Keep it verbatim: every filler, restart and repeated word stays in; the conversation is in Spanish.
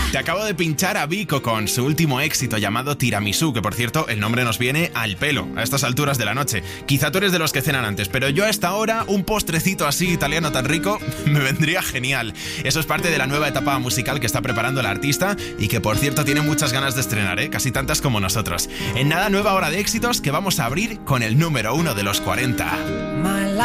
Te acabo de pinchar a Vico con su último éxito llamado Tiramisú, que por cierto el nombre nos viene al pelo a estas alturas de la noche. Quizá tú eres de los que cenan antes, pero yo a esta hora un postrecito así italiano tan rico me vendría genial. Eso es parte de la nueva etapa musical que está preparando la artista y que por cierto tiene muchas ganas de estrenar, ¿eh? Casi tantas como nosotros. En nada, nueva hora de éxitos que vamos a abrir con el número uno de los cuarenta. My